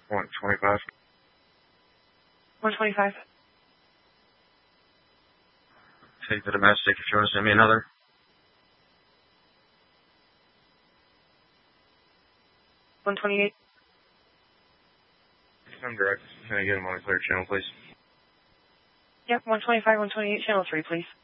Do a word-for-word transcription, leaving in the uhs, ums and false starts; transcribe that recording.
one twenty-five. one twenty-five. Take the domestic if you want to send me another. one twenty-eight. I'm direct. Can I get him on the clear channel, please? Yep, one twenty-five, one twenty-eight, channel three, please.